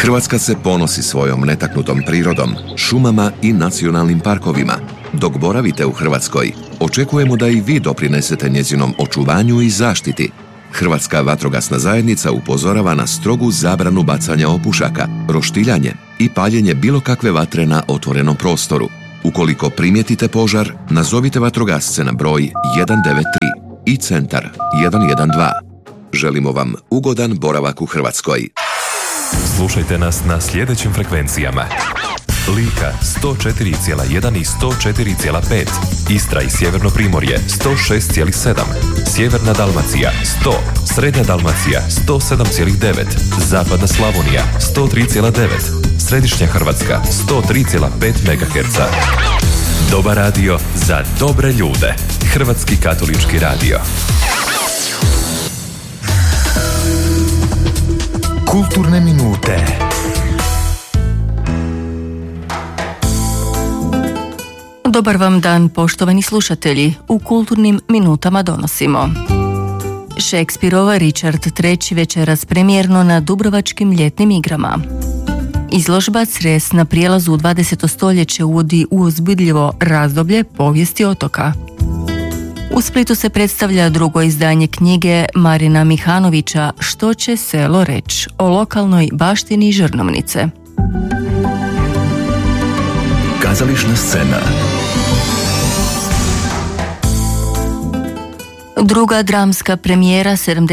Hrvatska se ponosi svojom netaknutom prirodom, šumama i nacionalnim parkovima. Dok boravite u Hrvatskoj, očekujemo da i vi doprinesete njezinom očuvanju i zaštiti. Hrvatska vatrogasna zajednica upozorava na strogu zabranu bacanja opušaka, roštiljanje i paljenje bilo kakve vatre na otvorenom prostoru. Ukoliko primijetite požar, nazovite vatrogasce na broj 193 i centar 112. Želimo vam ugodan boravak u Hrvatskoj. Slušajte nas na sljedećim frekvencijama: Lika 104,1 i 104,5, Istra i Sjeverno Primorje 106,7, Sjeverna Dalmacija 100, Srednja Dalmacija 107,9, Zapadna Slavonija 103,9, Središnja Hrvatska 103,5 MHz. Dobar radio za dobre ljude. Hrvatski katolički radio. Kulturne minute. Dobar vam dan, poštovani slušatelji. U kulturnim minutama donosimo: Šekspirova Richard III. Večeras premijerno na Dubrovačkim ljetnim igrama. Izložba Cres na prijelazu u 20. stoljeće uvodi u uzbudljivo razdoblje povijesti otoka. U Splitu se predstavlja drugo izdanje knjige Marina Mihanovića Što će selo reći, o lokalnoj baštini Žrnovnice. Kazališna scena. Druga dramska premijera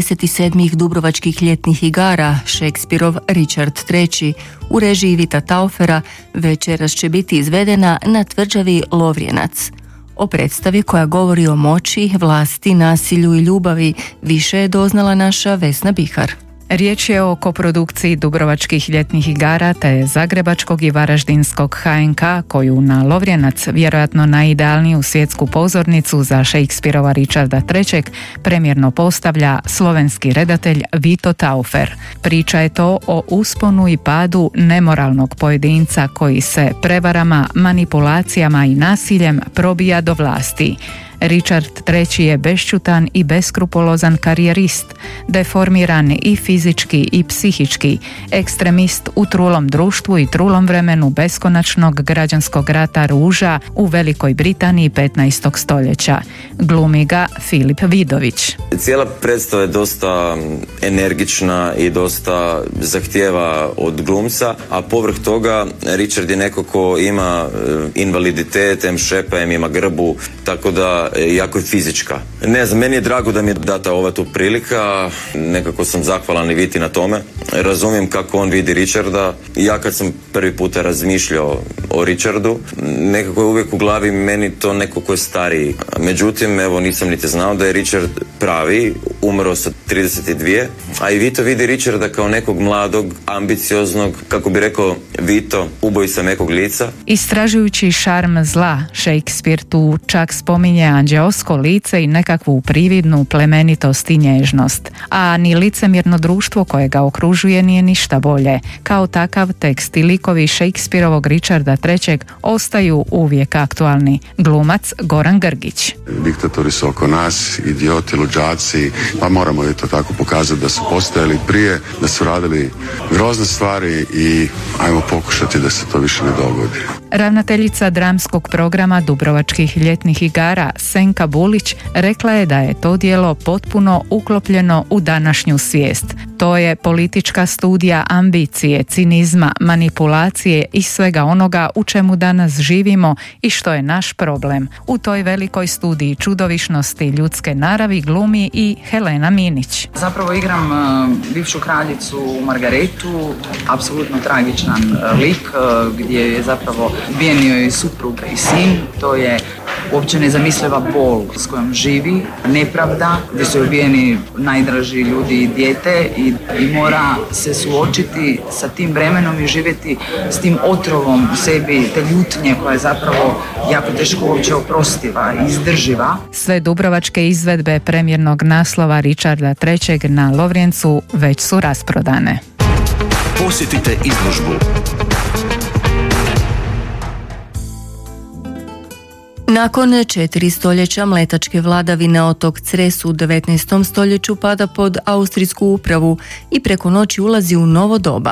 77. Dubrovačkih ljetnih igara, Šekspirov Richard III. U režiji Vita Taufera večeras će biti izvedena na tvrđavi Lovrijenac. O predstavi koja govori o moći, vlasti, nasilju i ljubavi više je doznala naša Vesna Bihar. Riječ je o koprodukciji Dubrovačkih ljetnih igara te Zagrebačkog i Varaždinskog HNK, koju na Lovrijenac, vjerojatno najidealniju svjetsku pozornicu za Šekspirova Richarda III. Premijerno postavlja slovenski redatelj Vito Taufer. Priča je to o usponu i padu nemoralnog pojedinca koji se prevarama, manipulacijama i nasiljem probija do vlasti. Richard III. Je bešćutan i beskrupulozan karijerist, deformiran i fizički i psihički, ekstremist u trulom društvu i trulom vremenu beskonačnog građanskog rata ruža u Velikoj Britaniji 15. stoljeća. Glumi ga Filip Vidović. Cijela predstava je dosta energična i dosta zahtijeva od glumca, a povrh toga Richard je neko ko ima invaliditet, šepa, ima grbu, tako da jako je fizička. Ne znam, meni je drago da mi je data ova tu prilika, nekako sam zahvalan i Viti na tome. Razumijem kako on vidi Richarda. Ja kad sam prvi puta razmišljao o Richardu, nekako je uvijek u glavi meni to neko ko je stariji. Međutim, evo, nisam niti znao da je Richard pravi, umro sa 32, a i Vito vidi Richarda kao nekog mladog, ambicioznog, kako bi rekao Vito, ubojica mekog lica. Istražujući šarm zla, Shakespeare tu čak spominje anđeosko lice i nekakvu prividnu plemenitost i nježnost. A ni licemjerno društvo koje ga okružuje nije ništa bolje. Kao takav tekst i likovi Shakespearovog Richarda III. Ostaju uvijek aktualni. Glumac Goran Grgić. Diktatori su oko nas, idioti, luđaci, pa moramo je to tako pokazati da su postojali prije, da su radili grozne stvari i ajmo pokušati da se to više ne dogodi. Ravnateljica dramskog programa Dubrovačkih ljetnih igara Senka Bulić rekla je da je to djelo potpuno uklopljeno u današnju svijest. To je politička studija ambicije, cinizma, manipulacije i svega onoga u čemu danas živimo i što je naš problem. U toj velikoj studiji čudovišnosti ljudske naravi glumi i Helena Minić. Zapravo igram bivšu kraljicu Margaretu, apsolutno tragičan lik gdje je zapravo ubijen joj suprug i sin. To je uopće nezamisliva bol s kojom živi, nepravda, gdje su ubijeni najdraži ljudi i dijete i mora se suočiti sa tim vremenom i živjeti s tim otrovom u sebi, te ljutnje koja je zapravo jako teško uopće oprostiva i izdrživa. Sve dubrovačke izvedbe premijernog naslova Richarda III. Na Lovrijencu već su rasprodane. Posjetite izložbu. Nakon 4 stoljeća mletačke vladavine otok Cres u 19. stoljeću pada pod austrijsku upravu i preko noći ulazi u novo doba.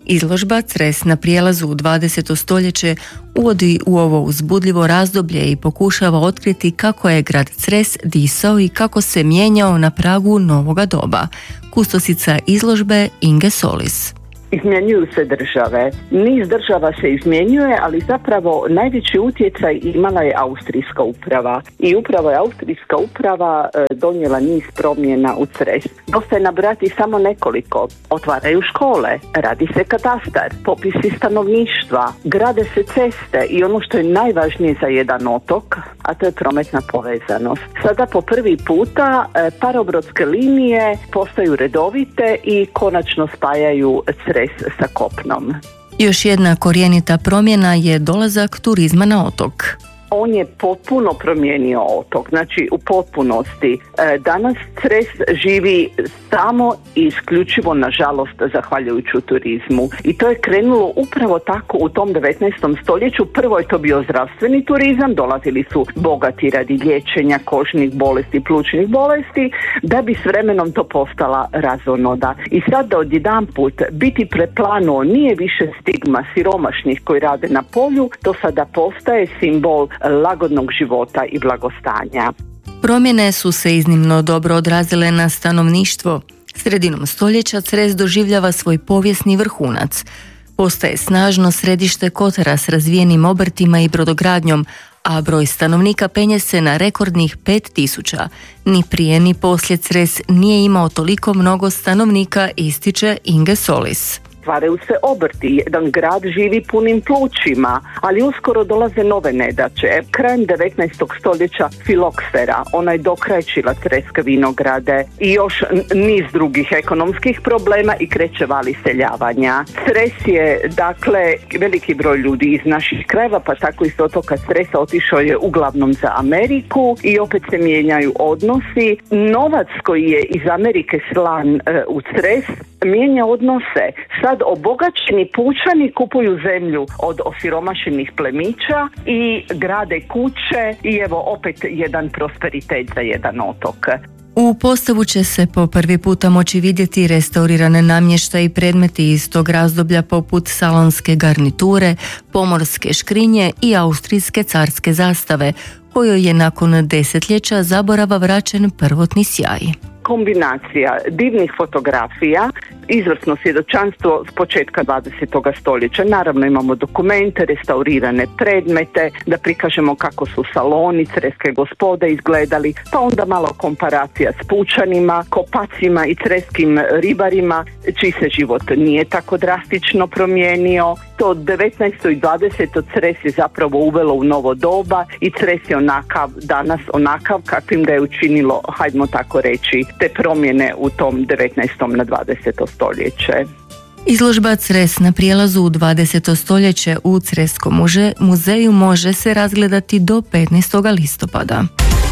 Izložba Cres na prijelazu u 20. stoljeće uvodi u ovo uzbudljivo razdoblje i pokušava otkriti kako je grad Cres disao i kako se mijenjao na pragu novoga doba. Kustosica izložbe Inge Solis. Izmjenjuju se države. Niz država se izmjenjuje, ali zapravo najveći utjecaj imala je austrijska uprava. I upravo je austrijska uprava donijela niz promjena u Cres. Dosta je nabrati samo nekoliko. Otvaraju škole, radi se katastar, popisi stanovništva, grade se ceste i ono što je najvažnije za jedan otok, a to je prometna povezanost. Sada po prvi puta parobrodske linije postaju redovite i konačno spajaju Cres sa kopnom. Još jedna korijenita promjena je dolazak turizma na otok. On je potpuno promijenio otok, znači u potpunosti. Danas Cres živi samo i isključivo, nažalost, zahvaljujući turizmu. I to je krenulo upravo tako u tom 19. stoljeću. Prvo je to bio zdravstveni turizam, dolazili su bogati radi liječenja kožnih bolesti, plućnih bolesti, da bi s vremenom to postala razonoda. I sad da odjedanput biti preplanuo nije više stigma siromašnih koji rade na polju, to sada postaje simbol lagodnog života i blagostanja. Promjene su se iznimno dobro odrazile na stanovništvo. Sredinom stoljeća Cres doživljava svoj povijesni vrhunac. Postaje snažno središte Kotara s razvijenim obrtima i brodogradnjom, a broj stanovnika penje se na rekordnih 5000. Ni prije ni poslije Cres nije imao toliko mnogo stanovnika, ističe Inge Solis. Stvaraju se obrti, jedan grad živi punim plućima, ali uskoro dolaze nove nedaće. Krajem 19. stoljeća filoksera, ona je dokrajčila Creske vinograde i još niz drugih ekonomskih problema i kreće val iseljavanja. Cres je, dakle, veliki broj ljudi iz naših krajeva, pa tako iz otoka Cresa otišao je uglavnom za Ameriku i opet se mijenjaju odnosi. Novac koji je iz Amerike slan u Cres mijenja odnose. Sad obogaćeni pučani kupuju zemlju od osiromašenih plemića i grade kuće i evo opet jedan prosperitet za jedan otok. U postavu će se po prvi puta moći vidjeti restaurirane namještaj i predmeti iz tog razdoblja poput salonske garniture, pomorske škrinje i austrijske carske zastave, kojoj je nakon desetljeća zaborava vraćen prvotni sjaj. Kombinacija divnih fotografija, izvrsno svjedočanstvo s početka 20. stoljeća. Naravno imamo dokumente, restaurirane predmete, da prikažemo kako su saloni creske gospode izgledali, pa onda malo komparacija s pučanima, kopacima i creskim ribarima, čiji se život nije tako drastično promijenio. To od 19. i 20. Cres je zapravo uvelo u novo doba i Cres je danas onakav kakvim ga je učinilo, hajdemo tako reći, te promjene u tom 19. na 20. stoljeće. Izložba Cres na prijelazu u 20. stoljeće u Creskom muzeju može se razgledati do 15. listopada.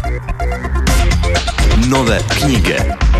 Nove knjige.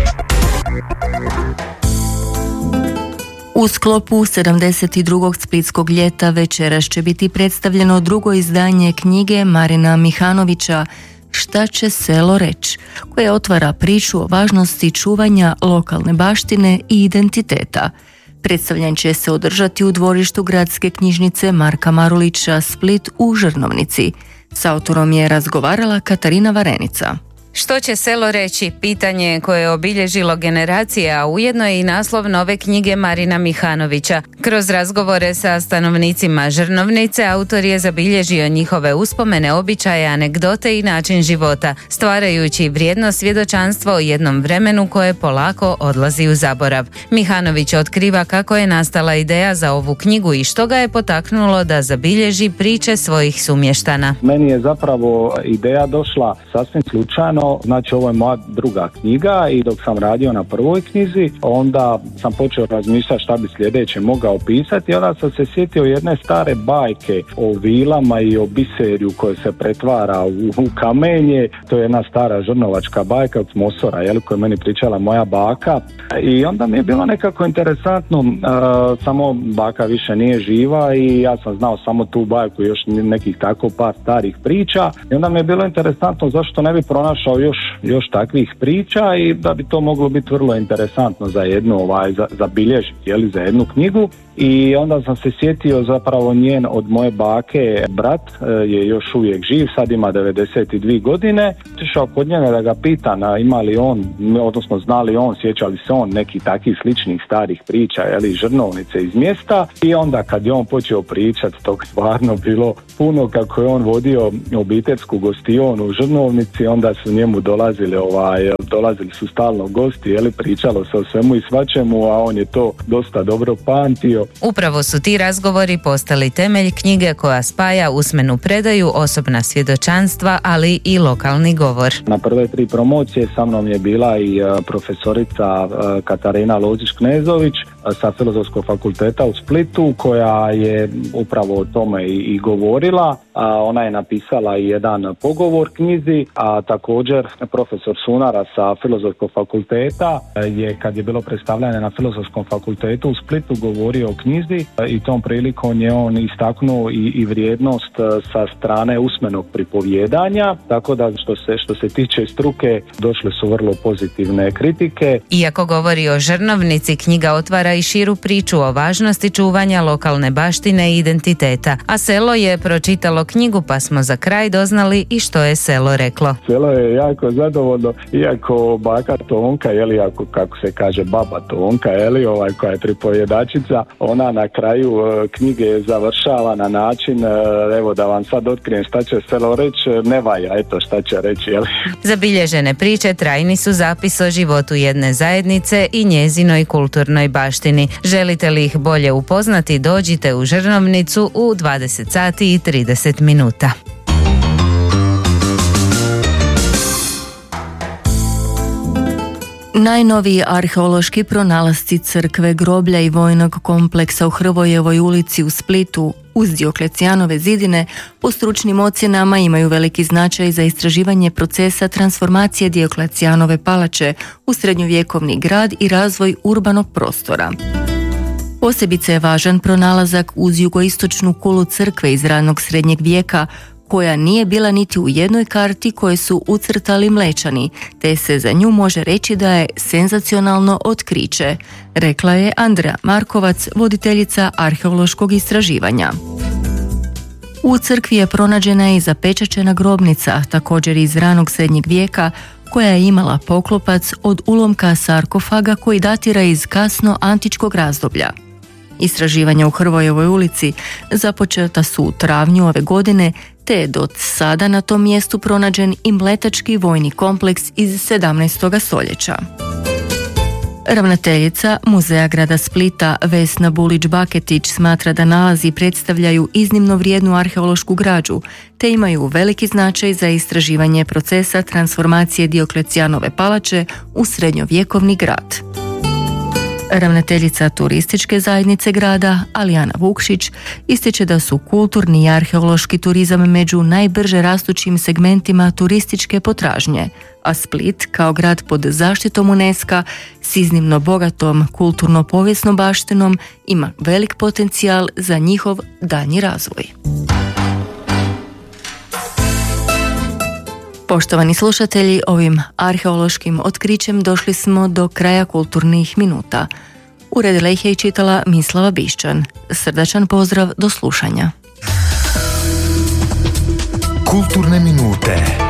U sklopu 72. Splitskog ljeta večeras će biti predstavljeno drugo izdanje knjige Marina Mihanovića Šta će selo reći, koja otvara priču o važnosti čuvanja lokalne baštine i identiteta. Predstavljanje će se održati u dvorištu Gradske knjižnice Marka Marulića Split u Žrnovnici. S autorom je razgovarala Katarina Varenica. Što će selo reći? Pitanje koje je obilježilo generacije, a ujedno je i naslov nove knjige Marina Mihanovića. Kroz razgovore sa stanovnicima Žrnovnice, autor je zabilježio njihove uspomene, običaje, anegdote i način života, stvarajući vrijedno svjedočanstvo o jednom vremenu koje polako odlazi u zaborav. Mihanović otkriva kako je nastala ideja za ovu knjigu i što ga je potaknulo da zabilježi priče svojih sumještana. Meni je zapravo ideja došla sasvim slučajno. Znači, ovo je moja druga knjiga i dok sam radio na prvoj knjizi, onda sam počeo razmišljati šta bi sljedeće mogao pisati i onda sam se sjetio jedne stare bajke o vilama i o biserju koje se pretvara u kamenje. To je jedna stara žrnovačka bajka od Mosora, koju je meni pričala moja baka. I onda mi je bilo nekako interesantno, samo baka više nije živa i ja sam znao samo tu bajku, još nekih tako par starih priča. I onda mi je bilo interesantno zašto ne bi pronašao našao još takvih priča i da bi to moglo biti vrlo interesantno za jednu zabilježiti, za jednu knjigu. I onda sam se sjetio zapravo njen od moje bake brat je još uvijek živ, sad ima 92 godine. Išao kod njega da ga pitam ima li on, odnosno zna li on, sjeća li se on neki takvih sličnih starih priča, žrnovnice iz mjesta. I onda kad je on počeo pričati, to stvarno bilo puno kako je on vodio obiteljsku gostionu u Žrnovnici, onda su njemu dolazili su stalno gosti, pričalo se o svemu i svačemu, a on je to dosta dobro pamtio. Upravo su ti razgovori postali temelj knjige koja spaja usmenu predaju, osobna svjedočanstva, ali i lokalni govor. Na prve 3 promocije sa mnom je bila i profesorica Katarina Lozić-Knezović sa Filozofskog fakulteta u Splitu, koja je upravo o tome i govorila. Ona je napisala i jedan pogovor knjizi, a također profesor Sunara sa Filozofskog fakulteta je, kad je bilo predstavljanje na Filozofskom fakultetu u Splitu, govorio o knjizi i tom prilikom je on istaknuo i vrijednost sa strane usmenog pripovjedanja, tako da što se tiče struke došle su vrlo pozitivne kritike. Iako govori o Žrnovnici, knjiga otvara i širu priču o važnosti čuvanja lokalne baštine i identiteta, a selo je pročitalo knjigu, pa smo za kraj doznali i što je selo reklo. Selo je jako zadovoljno, iako baka Tonka, ako kako se kaže baba Tonka, koja je pripovjedačica, ona na kraju knjige završava na način, evo da vam sad otkrijem šta će selo reći, ne valja, eto šta će reći, Zabilježene priče trajni su zapis o životu jedne zajednice i njezinoj kulturnoj baštini. Želite li ih bolje upoznati, dođite u Žrnovnicu u 20 sati i 30 minuta. Najnoviji arheološki pronalasci crkve, groblja i vojnog kompleksa u Hrvojevoj ulici u Splitu uz Dioklecijanove zidine po stručnim ocjenama imaju veliki značaj za istraživanje procesa transformacije Dioklecijanove palače u srednjovjekovni grad i razvoj urbanog prostora. Posebice je važan pronalazak uz jugoistočnu kulu crkve iz ranog srednjeg vijeka, koja nije bila niti u jednoj karti koje su ucrtali Mlečani, te se za nju može reći da je senzacionalno otkriće, rekla je Andrea Markovac, voditeljica arheološkog istraživanja. U crkvi je pronađena i zapečaćena grobnica, također iz ranog srednjeg vijeka, koja je imala poklopac od ulomka sarkofaga koji datira iz kasno antičkog razdoblja. Istraživanja u Hrvojevoj ulici započeta su u travnju ove godine, te je do sada na tom mjestu pronađen i mletački vojni kompleks iz 17. stoljeća. Ravnateljica Muzeja grada Splita Vesna Bulić-Baketić smatra da nalazi predstavljaju iznimno vrijednu arheološku građu, te imaju veliki značaj za istraživanje procesa transformacije Dioklecijanove palače u srednjovjekovni grad. Ravnateljica turističke zajednice grada, Alijana Vukšić, ističe da su kulturni i arheološki turizam među najbrže rastućim segmentima turističke potražnje, a Split, kao grad pod zaštitom UNESCO-a s iznimno bogatom kulturno-povijesnom baštinom, ima velik potencijal za njihov daljnji razvoj. Poštovani slušatelji, ovim arheološkim otkrićem došli smo do kraja kulturnih minuta. Uredila ih je i čitala Mislava Bišćan. Srdačan pozdrav, do slušanja. Kulturne minute.